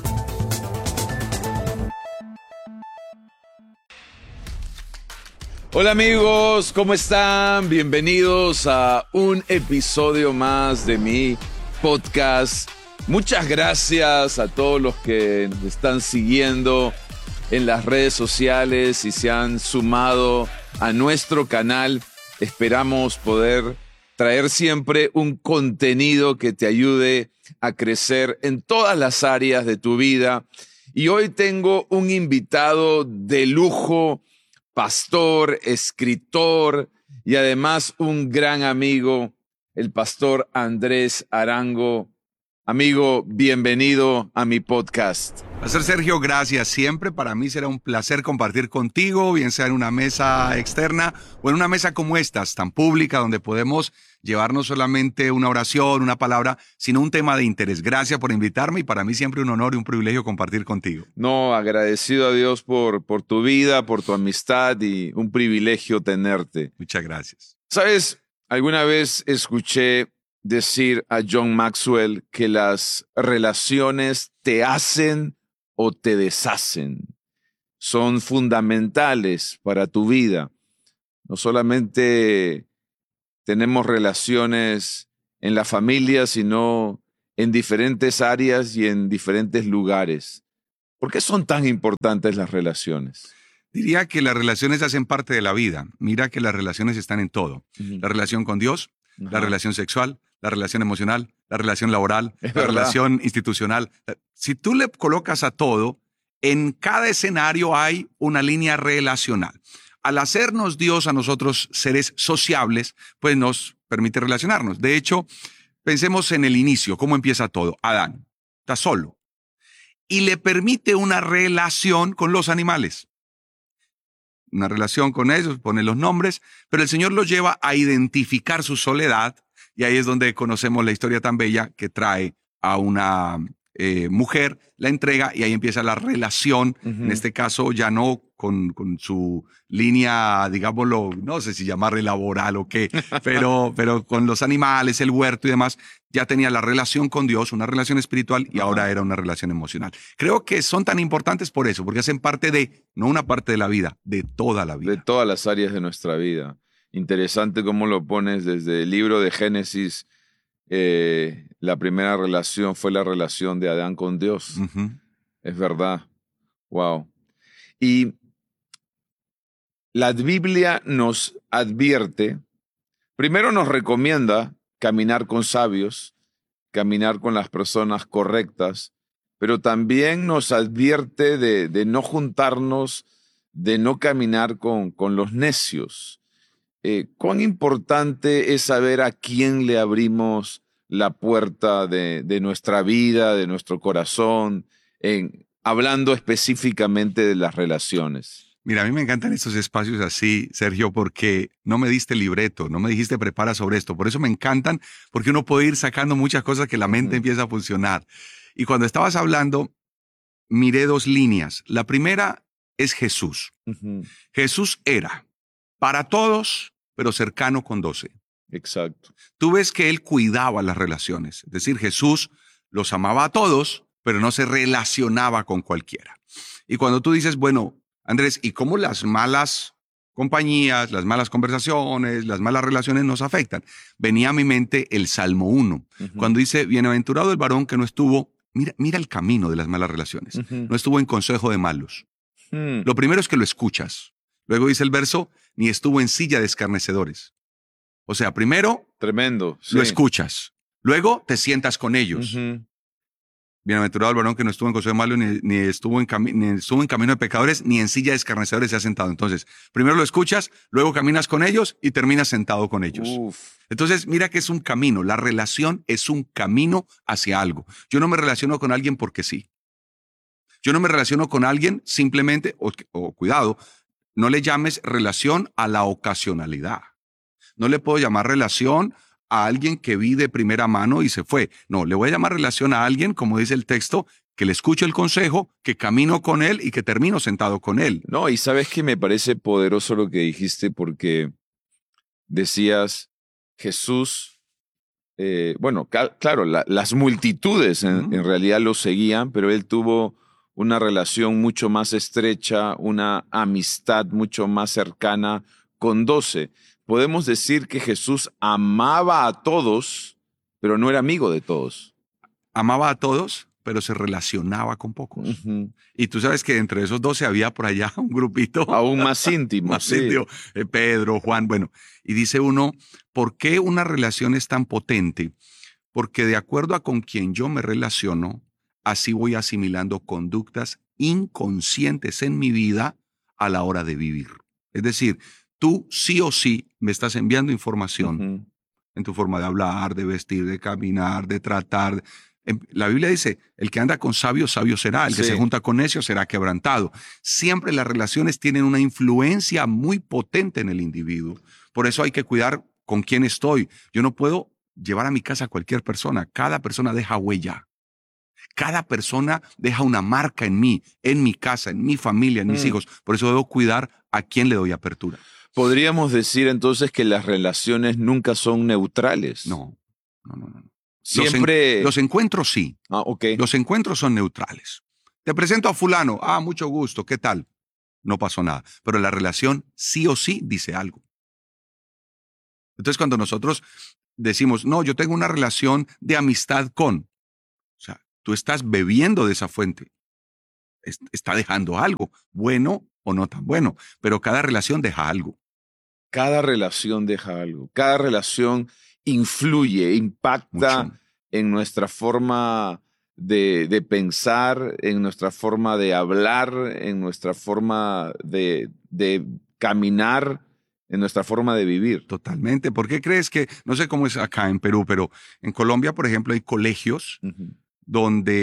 Hola amigos, ¿cómo están? Bienvenidos a un episodio más de mi podcast. Muchas gracias a todos los que nos están siguiendo en las redes sociales y se han sumado a nuestro canal. Esperamos poder traer siempre un contenido que te ayude a crecer en todas las áreas de tu vida. Y hoy tengo un invitado de lujo, pastor, escritor y además un gran amigo, el pastor Andrés Arango. Amigo, bienvenido a mi podcast. Pastor Sergio, gracias. Siempre para mí será un placer compartir contigo, bien sea en una mesa externa o en una mesa como esta, tan pública, donde podemos llevar no solamente una oración, una palabra, sino un tema de interés. Gracias por invitarme y para mí siempre un honor y un privilegio compartir contigo. No, agradecido a Dios por, por tu vida, por tu amistad y un privilegio tenerte. Muchas gracias. ¿Sabes? Alguna vez escuché decir a John Maxwell que las relaciones te hacen o te deshacen. Son fundamentales para tu vida. No solamente tenemos relaciones en la familia, sino en diferentes áreas y en diferentes lugares. ¿Por qué son tan importantes las relaciones? Diría que las relaciones hacen parte de la vida. Mira que las relaciones están en todo. Uh-huh. La relación con Dios, Uh-huh. la relación sexual, la relación emocional, la relación laboral, Es la verdad. relación institucional. Si tú le colocas a todo, en cada escenario hay una línea relacional. Al hacernos Dios a nosotros seres sociables, pues nos permite relacionarnos. De hecho, pensemos en el inicio, cómo empieza todo. Adán está solo y le permite una relación con los animales. Una relación con ellos, pone los nombres, pero el Señor los lleva a identificar su soledad y ahí es donde conocemos la historia tan bella que trae a una eh, mujer, la entrega y ahí empieza la relación, Uh-huh. en este caso ya no con, con su línea, digámoslo, no sé si llamarle laboral o qué, pero, pero con los animales, el huerto y demás, ya tenía la relación con Dios, una relación espiritual y Ajá. ahora era una relación emocional. Creo que son tan importantes por eso, porque hacen parte de, no una parte de la vida, de toda la vida. De todas las áreas de nuestra vida. Interesante cómo lo pones desde el libro de Génesis. Eh, la primera relación fue la relación de Adán con Dios. Ujú. Es verdad. Wow. Y la Biblia nos advierte, primero nos recomienda caminar con sabios, caminar con las personas correctas, pero también nos advierte de, de no juntarnos, de no caminar con, con los necios. Eh, ¿Cuán importante es saber a quién le abrimos la puerta de, de nuestra vida, de nuestro corazón, en, hablando específicamente de las relaciones? Mira, a mí me encantan estos espacios así, Sergio, porque no me diste libreto, no me dijiste prepara sobre esto. Por eso me encantan, porque uno puede ir sacando muchas cosas que la mente Ujú. empieza a funcionar. Y cuando estabas hablando, miré dos líneas. La primera es Jesús. Ujú. Jesús era para todos, pero cercano con doce. Exacto. Tú ves que él cuidaba las relaciones. Es decir, Jesús los amaba a todos, pero no se relacionaba con cualquiera. Y cuando tú dices, bueno, Andrés, ¿y cómo las malas compañías, las malas conversaciones, las malas relaciones nos afectan? Venía a mi mente el Salmo uno, Ujú. cuando dice, bienaventurado el varón que no estuvo, mira, mira el camino de las malas relaciones, Ujú. no estuvo en consejo de malos. Hmm. Lo primero es que lo escuchas. Luego dice el verso, ni estuvo en silla de escarnecedores. O sea, primero Tremendo. lo sí. escuchas, luego te sientas con ellos. Ujú. Bienaventurado el varón que no estuvo en consejo de malos, ni, ni, estuvo en cami- ni estuvo en camino de pecadores, ni en silla de escarnecedores se ha sentado. Entonces, primero lo escuchas, luego caminas con ellos y terminas sentado con ellos. Uf. Entonces, mira que es un camino. La relación es un camino hacia algo. Yo no me relaciono con alguien porque sí. Yo no me relaciono con alguien simplemente, o, o cuidado, no le llames relación a la ocasionalidad. No le puedo llamar relación a alguien que vi de primera mano y se fue. No, le voy a llamar relación a alguien, como dice el texto, que le escucho el consejo, que camino con él y que termino sentado con él. No, y sabes que me parece poderoso lo que dijiste porque decías Jesús, eh, bueno, ca- claro, la- las multitudes en, Ujú. en realidad lo seguían, pero él tuvo una relación mucho más estrecha, una amistad mucho más cercana con doce. Podemos decir que Jesús amaba a todos, pero no era amigo de todos. Amaba a todos, pero se relacionaba con pocos. Ujú. Y tú sabes que entre esos doce había por allá un grupito Aún más íntimo. más sí. indio, eh, Pedro, Juan, bueno. Y dice uno, ¿por qué una relación es tan potente? Porque de acuerdo a con quien yo me relaciono, así voy asimilando conductas inconscientes en mi vida a la hora de vivir. Es decir, tú sí o sí me estás enviando información Ujú. en tu forma de hablar, de vestir, de caminar, de tratar. En- La Biblia dice, el que anda con sabios, sabio será. El que Sí. se junta con necios será quebrantado. Siempre las relaciones tienen una influencia muy potente en el individuo. Por eso hay que cuidar con quién estoy. Yo no puedo llevar a mi casa a cualquier persona. Cada persona deja huella. Cada persona deja una marca en mí, en mi casa, en mi familia, en mis Mm. hijos. Por eso debo cuidar a quién le doy apertura. Podríamos decir entonces que las relaciones nunca son neutrales. No, no, no, no. Siempre... Los, en, los encuentros sí. Ah, ok. Los encuentros son neutrales. Te presento a fulano. Ah, mucho gusto. ¿Qué tal? No pasó nada. Pero la relación sí o sí dice algo. Entonces, cuando nosotros decimos, no, yo tengo una relación de amistad con, o sea, tú estás bebiendo de esa fuente. Es, está dejando algo, bueno o no tan bueno, pero cada relación deja algo. Cada relación deja algo. Cada relación influye, impacta Mucho. en nuestra forma de, de pensar, en nuestra forma de hablar, en nuestra forma de, de caminar, en nuestra forma de vivir. Totalmente. ¿Por qué crees que, no sé cómo es acá en Perú, pero en Colombia, por ejemplo, hay colegios Uh-huh. donde